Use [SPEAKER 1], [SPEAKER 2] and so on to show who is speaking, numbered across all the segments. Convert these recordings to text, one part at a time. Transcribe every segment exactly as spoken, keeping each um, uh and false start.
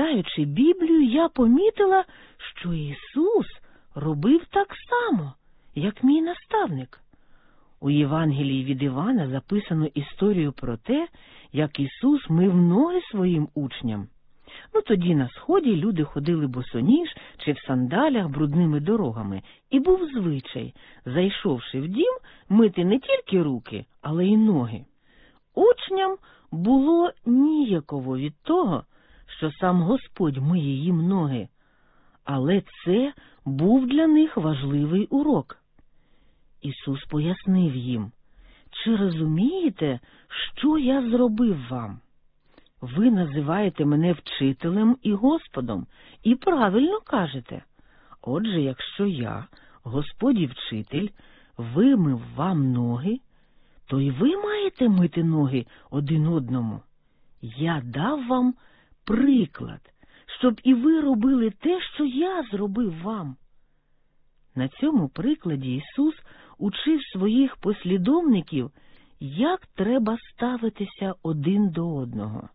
[SPEAKER 1] читаючи Біблію, я помітила, що Ісус робив так само, як мій наставник. У Євангелії від Івана записано історію про те, як Ісус мив ноги своїм учням. Ну, тоді на Сході люди ходили босоніж чи в сандалях брудними дорогами, і був звичай, зайшовши в дім, мити не тільки руки, але й ноги. Учням було ніяково від того, що сам Господь миє їм ноги, але це був для них важливий урок. Ісус пояснив їм: «Чи розумієте, що я зробив вам? Ви називаєте мене вчителем і Господом, і правильно кажете. Отже, якщо я, Господь і вчитель, вимив вам ноги, то й ви маєте мити ноги один одному. Я дав вам приклад, щоб і ви робили те, що я зробив вам». На цьому прикладі Ісус учив своїх послідовників, як треба ставитися один до одного.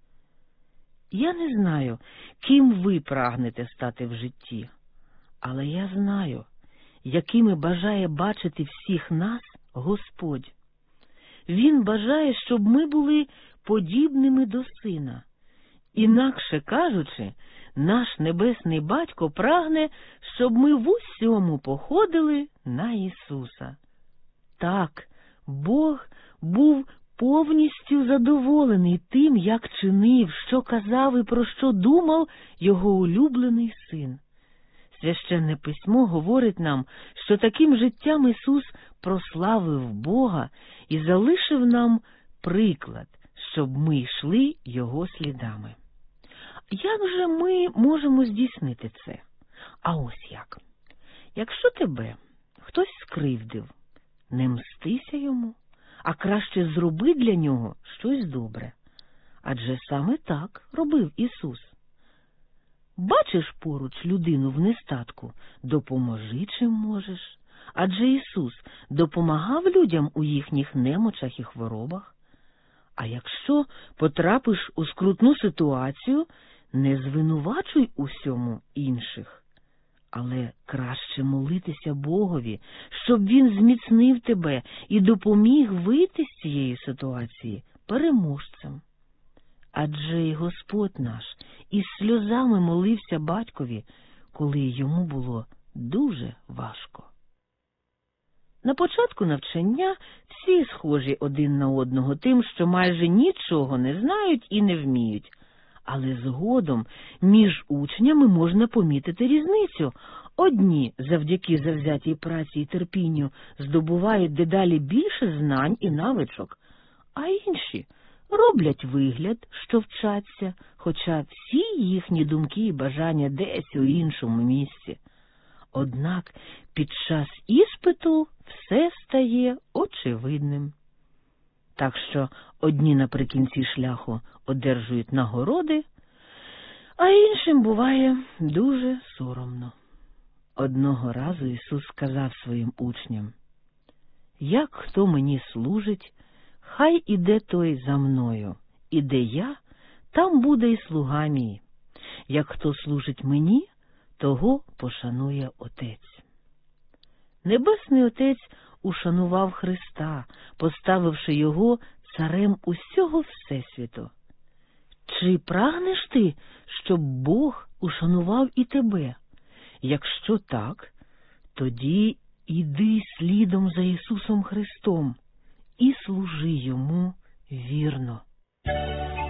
[SPEAKER 1] Я не знаю, ким ви прагнете стати в житті, але я знаю, якими бажає бачити всіх нас Господь. Він бажає, щоб ми були подібними до Сина. Інакше кажучи, наш Небесний Батько прагне, щоб ми в усьому походили на Ісуса. Так, Бог був повністю задоволений тим, як чинив, що казав і про що думав його улюблений Син. Священне Письмо говорить нам, що таким життям Ісус прославив Бога і залишив нам приклад, щоб ми йшли Його слідами. Як же ми можемо здійснити це? А ось як. Якщо тебе хтось скривдив, не мстися йому, а краще зроби для нього щось добре. Адже саме так робив Ісус. Бачиш поруч людину в нестатку, допоможи чим можеш. Адже Ісус допомагав людям у їхніх немочах і хворобах. А якщо потрапиш у скрутну ситуацію, не звинувачуй усьому інших, але краще молитися Богові, щоб Він зміцнив тебе і допоміг вийти з цієї ситуації переможцем. Адже й Господь наш із сльозами молився Батькові, коли йому було дуже важко. На початку навчання всі схожі один на одного тим, що майже нічого не знають і не вміють. Але згодом між учнями можна помітити різницю. Одні завдяки завзятій праці і терпінню здобувають дедалі більше знань і навичок, а інші роблять вигляд, що вчаться, хоча всі їхні думки і бажання десь у іншому місці. Однак під час іспиту все стає очевидним. Так що одні наприкінці шляху одержують нагороди, а іншим буває дуже соромно. Одного разу Ісус сказав своїм учням: «Як хто мені служить, хай іде той за мною, і де я, там буде і слуга мій. Як хто служить мені, того пошанує Отець». Небесний Отець ушанував Христа, поставивши його царем усього Всесвіту. Чи прагнеш ти, щоб Бог ушанував і тебе? Якщо так, тоді іди слідом за Ісусом Христом і служи Йому вірно.